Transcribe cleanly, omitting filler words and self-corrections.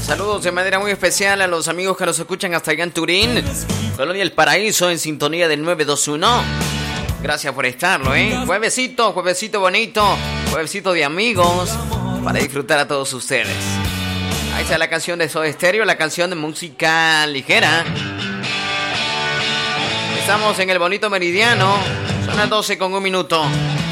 Saludos de manera muy especial a los amigos que nos escuchan hasta allá en Turín, Colonia El Paraíso, en sintonía del 921. Gracias por estarlo, ¿eh? Juevesito bonito, juevesito de amigos, para disfrutar a todos ustedes. Ahí está la canción de Soda Stereo, la canción de música ligera. Estamos en el bonito meridiano, son las 12:01.